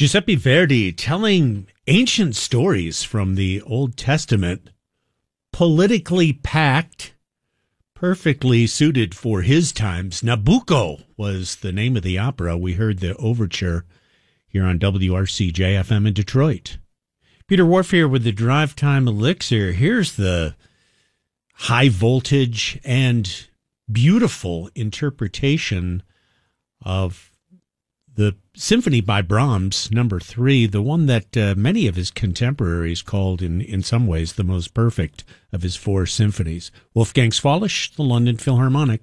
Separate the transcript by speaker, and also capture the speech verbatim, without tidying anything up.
Speaker 1: Giuseppe Verdi telling ancient stories from the Old Testament, politically packed, perfectly suited for his times. Nabucco was the name of the opera. We heard the overture here on W R C J F M in Detroit. Peter Wharf here with the Drive Time Elixir. Here's the high voltage and beautiful interpretation of the Symphony by Brahms, number three, the one that uh, many of his contemporaries called, in, in some ways, the most perfect of his four symphonies. Wolfgang Sawallisch, the London Philharmonic.